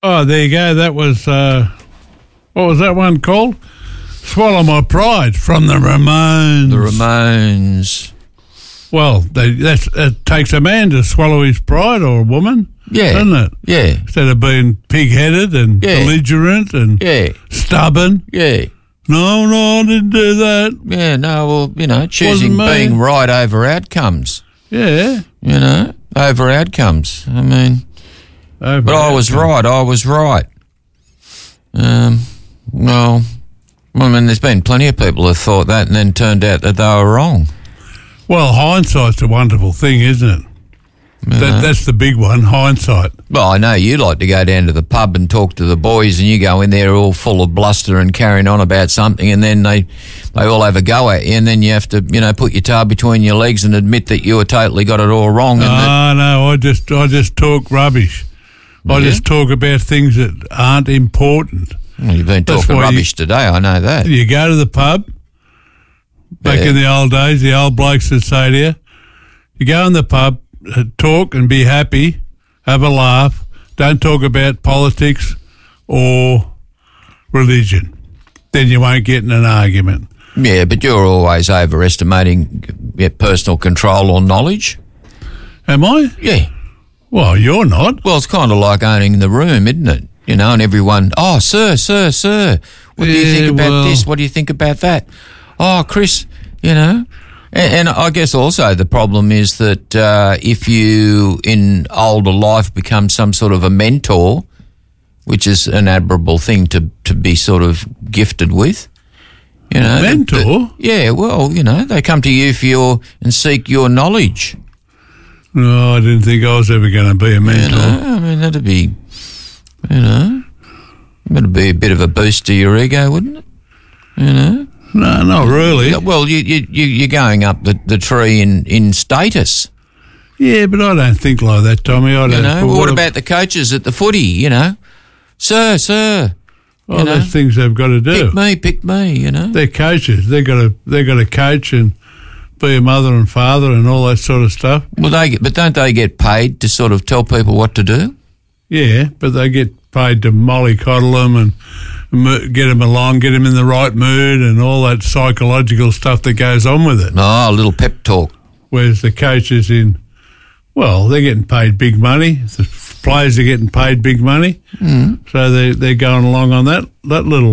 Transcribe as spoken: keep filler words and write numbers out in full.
Oh, there you go. That was, uh, what was that one called? Swallow My Pride from the Ramones. The Ramones. Well, they, that's, it takes a man to swallow his pride, or a woman, Yeah. doesn't it? Yeah. Instead of being pig-headed and Yeah. belligerent and Yeah. stubborn. Yeah. No, no, I didn't do that. Yeah, no, well, you know, choosing Wasn't me. being right over outcomes, Yeah. you know, over outcomes. I mean, Over but I was outcome. right, I was right. Um, well, I mean, there's been plenty of people who thought that and then turned out that they were wrong. Well, hindsight's a wonderful thing, isn't it? You know? That, that's the big one, hindsight. Well, I know you like to go down to the pub and talk to the boys, and you go in there all full of bluster and carrying on about something, and then they they all have a go at you, and then you have to, you know, put your tail between your legs and admit that you were totally got it all wrong. And that, No, no, I just I just talk rubbish. I Yeah? just talk about things that aren't important. well, you've been That's talking why you- rubbish today, I know that. You go to the pub, back Yeah. in the old days, the old blokes would say to you, you go in the pub, uh, talk and be happy, have a laugh, don't talk about politics or religion. Then you won't get in an argument. Yeah, but you're always overestimating your personal control or knowledge. Am I? Yeah. Well, you're not. Well, it's kind of like owning the room, isn't it? You know, and everyone, oh, sir, sir, sir, what do you Yeah, think about well- this? What do you think about that? Oh, Chris, you know. And, and I guess also the problem is that uh, if you, in older life, become some sort of a mentor, which is an admirable thing to, to be sort of gifted with, you know. Mentor? but- yeah, well, you know, they come to you for your, and seek your knowledge. No, I didn't think I was ever going to be a You mentor. know, I mean, that'd be, you know, that'd be a bit of a boost to your ego, wouldn't it? You know? No, not really. Yeah, well, you, you, you- you're going up the, the tree in, in status, Yeah, but I don't think like that, Tommy. I don't. you know. well, What about the coaches at the footy, you know? Sir, sir, all you know? those things they've got to do? pick me, pick me, you know? They're coaches. They've got to. They've got to coach and be a mother and father and all that sort of stuff. Well, they get, but don't they get paid to sort of tell people what to do? Yeah, but they get paid to mollycoddle them and mo- get them along, get them in the right mood, and all that psychological stuff that goes on with it. Oh, a little pep talk. Whereas the coaches in, well, they're getting paid big money. The players are getting paid big money, mm. so they they're going along on that that little